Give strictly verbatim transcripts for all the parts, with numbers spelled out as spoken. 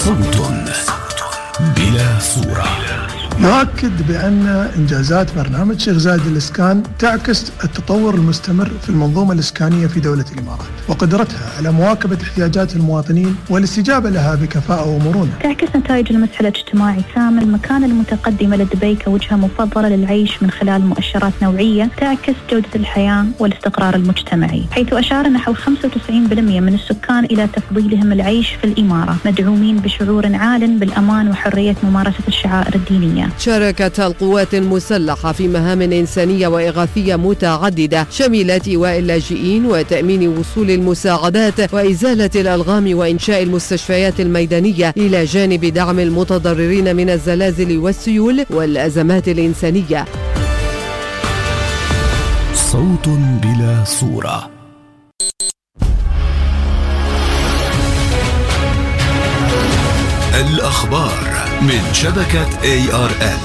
صوت بلا صورة. يؤكد بأن إنجازات برنامج شيخ زايد للإسكان تعكس التطور المستمر في المنظومة الإسكانية في دولة الإمارات وقدرتها على مواكبة احتياجات المواطنين والاستجابة لها بكفاءة ومرونة. تعكس نتائج المسح الاجتماعي سام المكانة المتقدمة لدبي كوجهة مفضلة للعيش من خلال مؤشرات نوعية تعكس جودة الحياة والاستقرار المجتمعي، حيث أشار نحو خمسة وتسعين بالمئة من السكان إلى تفضيلهم العيش في الإمارة، مدعومين بشعور عال بالأمان وحرية ممارسة الشعائر الدينية. شاركت القوات المسلحة في مهام إنسانية وإغاثية متعددة شملت إيواء اللاجئين وتأمين وصول المساعدات وإزالة الألغام وإنشاء المستشفيات الميدانية، إلى جانب دعم المتضررين من الزلازل والسيول والأزمات الإنسانية. صوت بلا صورة. الأخبار من شبكة إيه آر إل.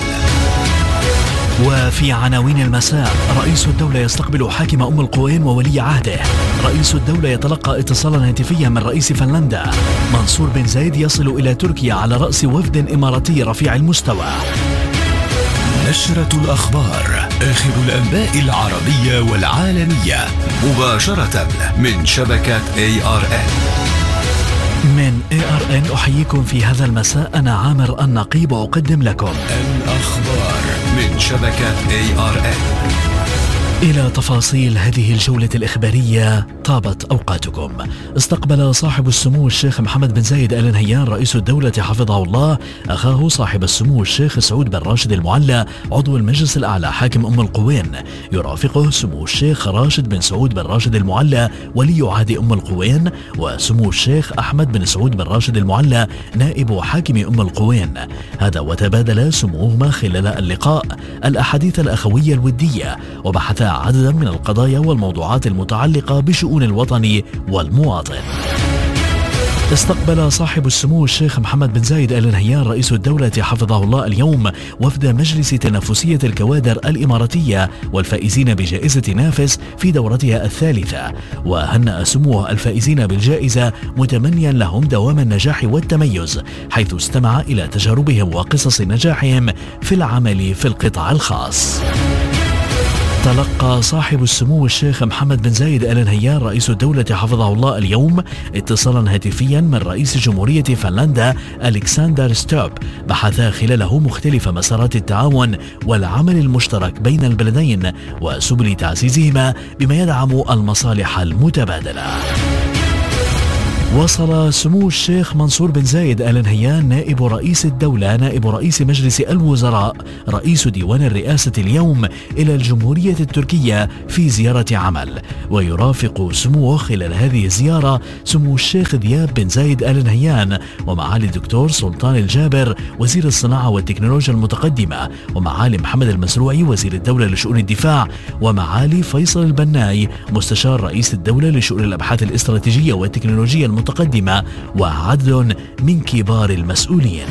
وفي عناوين المساء: رئيس الدولة يستقبل حاكم أم القوين وولي عهده. رئيس الدولة يتلقى اتصالا هاتفيا من رئيس فنلندا. منصور بن زايد يصل إلى تركيا على رأس وفد إماراتي رفيع المستوى. نشرة الأخبار، آخر الأنباء العربية والعالمية مباشرة من شبكة إيه آر إل. من إيه آر إن أحييكم في هذا المساء، أنا عامر النقيب وأقدم لكم الأخبار من شبكة إيه آر إن. إلى تفاصيل هذه الجولة الإخبارية، طابت أوقاتكم. استقبل صاحب السمو الشيخ محمد بن زايد آل نهيان رئيس الدولة حفظه الله أخاه صاحب السمو الشيخ سعود بن راشد المعلى عضو المجلس الأعلى حاكم أم القوين. يرافقه سمو الشيخ راشد بن سعود بن راشد المعلى ولي عهد أم القوين، وسمو الشيخ أحمد بن سعود بن راشد المعلى نائب حاكم أم القوين. هذا وتبادل سموهما خلال اللقاء الأحاديث الأخوية الودية، وبحثا عددا من القضايا والموضوعات المتعلقة بشؤون الوطن والمواطن. استقبل صاحب السمو الشيخ محمد بن زايد آل نهيان رئيس الدولة حفظه الله اليوم وفد مجلس تنافسية الكوادر الإماراتية والفائزين بجائزة نافس في دورتها الثالثة، وهنأ سموه الفائزين بالجائزة متمنيا لهم دوام النجاح والتميز، حيث استمع إلى تجاربهم وقصص نجاحهم في العمل في القطاع الخاص. تلقى صاحب السمو الشيخ محمد بن زايد آل نهيان رئيس الدولة حفظه الله اليوم اتصالا هاتفيا من رئيس جمهورية فنلندا ألكسندر ستوب، بحثا خلاله مختلف مسارات التعاون والعمل المشترك بين البلدين وسبل تعزيزهما بما يدعم المصالح المتبادلة. وصل سمو الشيخ منصور بن زايد آل نهيان نائب رئيس الدولة نائب رئيس مجلس الوزراء رئيس ديوان الرئاسة اليوم إلى الجمهورية التركية في زيارة عمل، ويرافق سموه خلال هذه الزيارة سمو الشيخ ذياب بن زايد آل نهيان ومعالي الدكتور سلطان الجابر وزير الصناعة والتكنولوجيا المتقدمة، ومعالي محمد المزروعي وزير الدولة لشؤون الدفاع، ومعالي فيصل البناي مستشار رئيس الدولة لشؤون الأبحاث الاستراتيجية والتكنولوجيا المتقدمة، وعدد من كبار المسؤولين.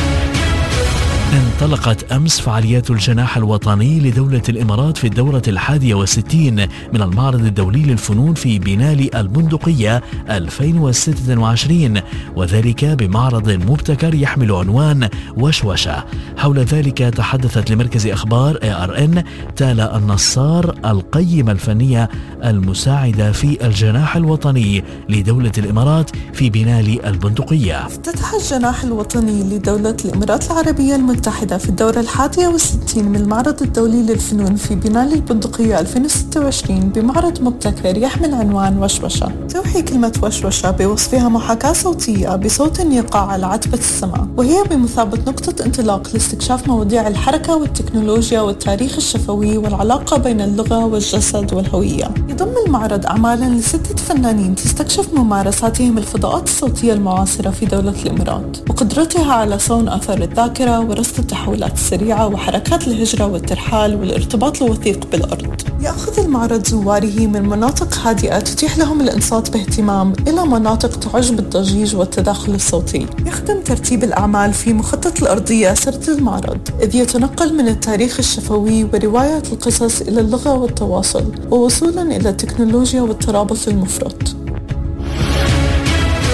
انطلقت أمس فعاليات الجناح الوطني لدولة الإمارات في الدورة الحادية والستين من المعرض الدولي للفنون في بنال البندقية ألفين وستة وعشرين، وذلك بمعرض مبتكر يحمل عنوان وشوشة. حول ذلك تحدثت لمركز أخبار إيه آر إن تالا النصار القيمة الفنية المساعدة في الجناح الوطني لدولة الإمارات في بنال البندقية. افتتح الجناح الوطني لدولة الإمارات العربية المتحدة في الدورة الحادية والستين من المعرض الدولي للفنون في بنال البندقية ألفين وستة وعشرين بمعرض مبتكر يحمل عنوان وشوشة. توحي كلمة وشوشة بوصفها محاكاة صوتية بصوت يقع على عتبة السماء، وهي بمثابة نقطة انطلاق لاستكشاف مواضيع الحركة والتكنولوجيا والتاريخ الشفوي والعلاقة بين اللغة والجسد والهوية. يضم المعرض أعمالا لستة فنانين تستكشف ممارساتهم الفضاءات الصوتية المعاصرة في دولة الإمارات وقدرتها على صون أثر الذاكرة ورصد التحولات السريعة وحركات الهجرة والترحال والارتباط الوثيق بالأرض. يأخذ المعرض زواره من مناطق هادئة تتيح لهم الإنصات باهتمام إلى مناطق تعج بالضجيج والتداخل الصوتي. يخدم ترتيب الأعمال في مخطط الأرضية سرد المعرض، إذ يتنقل من التاريخ الشفوي ورواية القصص إلى اللغة والتواصل ووصولا إلى التكنولوجيا والترابط المفرط.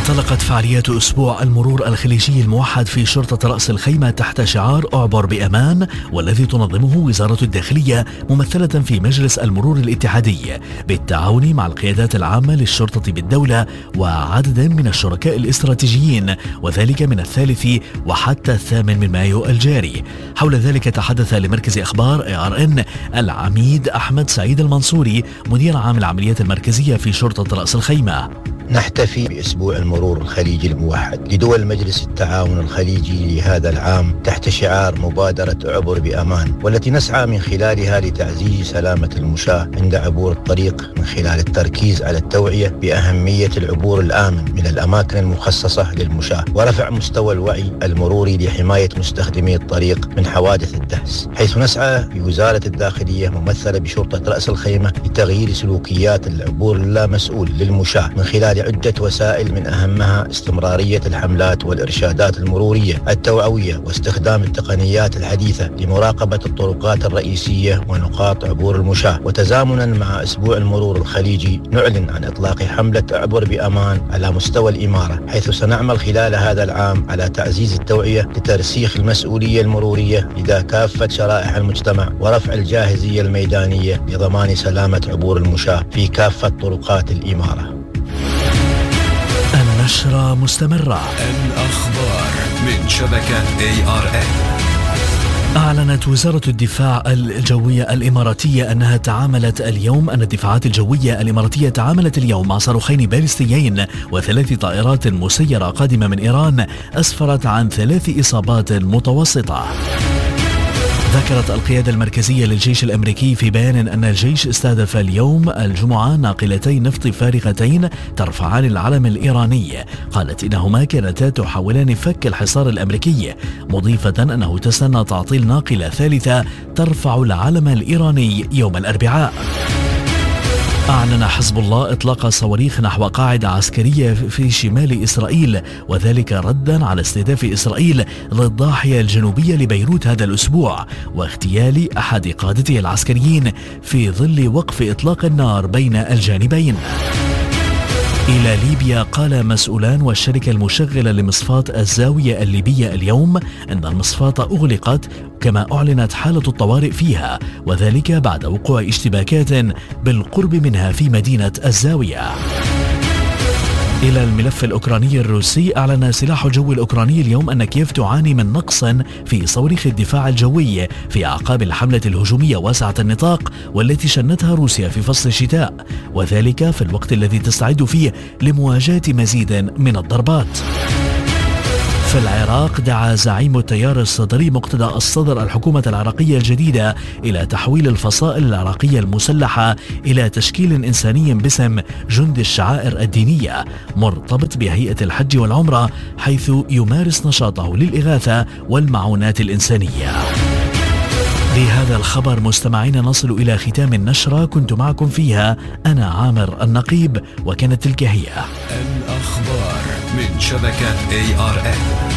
انطلقت فعاليات أسبوع المرور الخليجي الموحد في شرطة رأس الخيمة تحت شعار أعبر بأمان، والذي تنظمه وزارة الداخلية ممثلة في مجلس المرور الاتحادي بالتعاون مع القيادات العامة للشرطة بالدولة وعدد من الشركاء الاستراتيجيين، وذلك من الثالث وحتى الثامن من مايو الجاري. حول ذلك تحدث لمركز أخبار إيه آر إن العميد أحمد سعيد المنصوري مدير عام العمليات المركزية في شرطة رأس الخيمة. نحتفي بأسبوع المرور الخليجي الموحد لدول مجلس التعاون الخليجي لهذا العام تحت شعار مبادرة عبر بأمان، والتي نسعى من خلالها لتعزيز سلامة المشاة عند عبور الطريق من خلال التركيز على التوعية بأهمية العبور الآمن من الأماكن المخصصة للمشاة، ورفع مستوى الوعي المروري لحماية مستخدمي الطريق من حوادث الدهس، حيث نسعى في وزارة الداخلية ممثلة بشرطة رأس الخيمة لتغيير سلوكيات العبور اللامسؤول للمشاة من خلال عدة وسائل، من أهمها استمرارية الحملات والإرشادات المرورية التوعوية واستخدام التقنيات الحديثة لمراقبة الطرقات الرئيسية ونقاط عبور المشاة. وتزامنا مع أسبوع المرور الخليجي نعلن عن إطلاق حملة أعبر بأمان على مستوى الإمارة، حيث سنعمل خلال هذا العام على تعزيز التوعية لترسيخ المسؤولية المرورية لدى كافة شرائح المجتمع ورفع الجاهزية الميدانية لضمان سلامة عبور المشاة في كافة طرقات الإمارة. النشرة مستمرة. الأخبار من شبكة إيه آر إن. أعلنت وزارة الدفاع الجوية الإماراتية أنها تعاملت اليوم أن الدفاعات الجوية الإماراتية تعاملت اليوم مع صاروخين باليستيين وثلاث طائرات مسيرة قادمة من إيران أسفرت عن ثلاث إصابات متوسطة. ذكرت القيادة المركزية للجيش الأمريكي في بيان أن الجيش استهدف اليوم الجمعة ناقلتين نفط فارغتين ترفعان العلم الإيراني. قالت إنهما كانتا تحاولان فك الحصار الأمريكي، مضيفة أنه تسنى تعطيل ناقلة ثالثة ترفع العلم الإيراني يوم الأربعاء. أعلن حزب الله إطلاق صواريخ نحو قاعدة عسكرية في شمال إسرائيل، وذلك ردا على استهداف إسرائيل للضاحية الجنوبية لبيروت هذا الأسبوع واغتيال أحد قادته العسكريين في ظل وقف إطلاق النار بين الجانبين. إلى ليبيا، قال مسؤولان والشركة المشغلة لمصفاة الزاوية الليبية اليوم أن المصفاة أغلقت، كما أعلنت حالة الطوارئ فيها، وذلك بعد وقوع اشتباكات بالقرب منها في مدينة الزاوية. إلى الملف الأوكراني الروسي، أعلن سلاح الجو الأوكراني اليوم أن كييف تعاني من نقص في صواريخ الدفاع الجوي في أعقاب الحملة الهجومية واسعة النطاق والتي شنتها روسيا في فصل الشتاء، وذلك في الوقت الذي تستعد فيه لمواجهة مزيد من الضربات. في العراق، دعا زعيم التيار الصدري مقتدى الصدر الحكومة العراقية الجديدة إلى تحويل الفصائل العراقية المسلحة إلى تشكيل إنساني باسم جند الشعائر الدينية مرتبط بهيئة الحج والعمرة، حيث يمارس نشاطه للإغاثة والمعونات الإنسانية. بهذا الخبر مستمعين نصل إلى ختام النشرة، كنت معكم فيها أنا عامر النقيب، وكانت تلك هي الأخبار من شبكة إيه آر إن.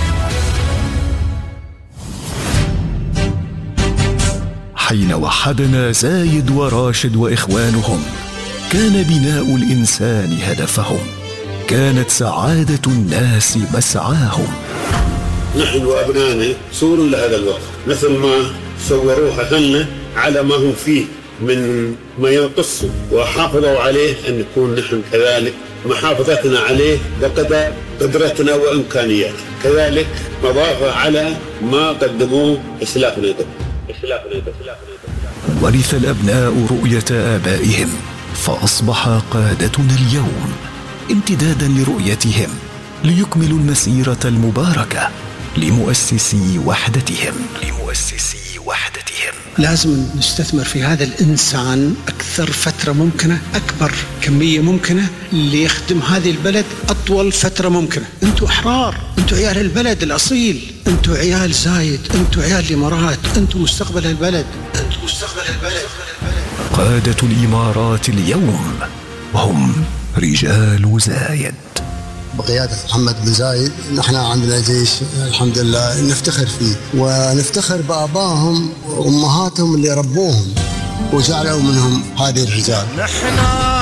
حين وحدنا زايد وراشد وإخوانهم كان بناء الإنسان هدفهم، كانت سعادة الناس مسعاهم. نحن وأبنائنا صور لهذا الوقت، مثل ما صوروها لنا على ما هم فيه من ما يقصوا وحافظوا عليه، أن نكون نحن كذلك محافظتنا عليه بقدر قدرتنا وإمكانياتنا، كذلك مضافة على ما قدموه إسلافنا قبل. ورث الأبناء رؤية آبائهم فأصبح قادتنا اليوم امتدادا لرؤيتهم ليكملوا المسيرة المباركة لمؤسسي وحدتهم لمؤسسي وحدتهم. لازم نستثمر في هذا الإنسان أكثر فترة ممكنة، أكبر كمية ممكنة، ليخدم هذه البلد أطول فترة ممكنة. أنتوا أحرار، أنتوا عيال البلد الأصيل، أنتوا عيال زايد، أنتوا عيال الإمارات، أنتوا مستقبل البلد، أنتوا مستقبل البلد. قادة الإمارات اليوم هم رجال زايد بقيادة محمد بن زايد. نحن عندنا جيش الحمد لله نفتخر فيه، ونفتخر بآبائهم وأمهاتهم اللي ربوهم وجعلوا منهم هذه الرجال.